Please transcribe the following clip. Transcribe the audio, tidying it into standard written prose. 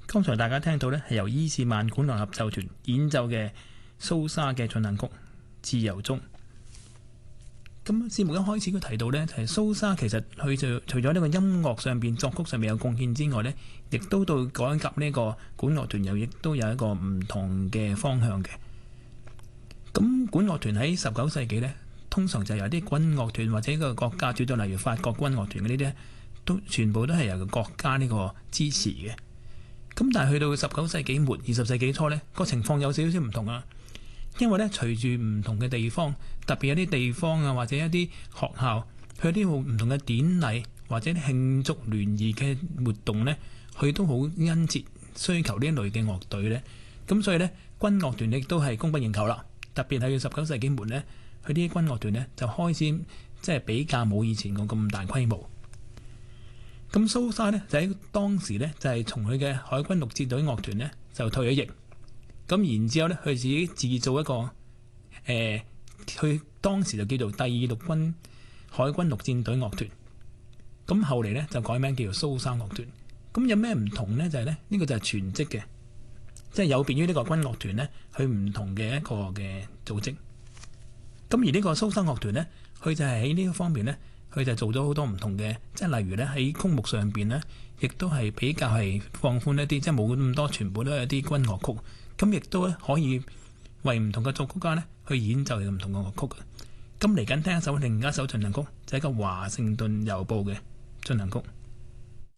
剛才大家聽到呢係由伊士曼管樂合奏團演奏嘅蘇莎嘅進行曲《自由中》。咁節目一開始佢提到呢，就係蘇莎其實佢就除咗呢個音樂上邊作曲上面有貢獻之外呢，亦都對改革呢個管樂團亦都有一個唔同嘅方向嘅。咁管樂團喺19世紀呢，通常就由啲軍樂團或者個國家主導，例如法國軍樂團嘅呢啲都全部都係由個國家呢個支持嘅。咁但係去到19世紀末、20世紀初呢，個情況有少少唔同啊。因為呢，隨住唔同嘅地方，特別有啲地方啊，或者一啲學校，佢啲好唔同嘅典禮或者慶祝聯誼嘅活動呢，佢都好殷切需求呢一類嘅樂隊呢。咁所以呢，軍樂團亦都係供不應求啦。特別係19世紀末呢，佢啲軍樂團呢就開始即係比較冇以前咁大規模。咁蘇莎呢，就喺當時呢，就係從佢嘅海軍陸戰隊樂團呢就退咗役，咁然之後呢，佢自己自造一個佢當時就叫做第2陸軍海軍陸戰隊樂團。咁後嚟呢，就改名叫做蘇莎樂團。咁有咩唔同呢？就係呢個就係全職嘅，即係有別於呢個軍樂團呢，佢唔同嘅一個嘅組織。咁而呢個蘇莎樂團呢，佢就係喺呢個方面呢，佢就做咗好多唔同嘅，即係例如呢，喺曲目上邊呢，亦都係比較係放寬一啲，即係冇咁多全部都係一啲軍樂曲。咁亦都可以為唔同嘅作曲家呢去演奏唔同嘅樂曲。咁嚟緊聽另一首進行曲，就係一個華盛頓郵報嘅進行曲。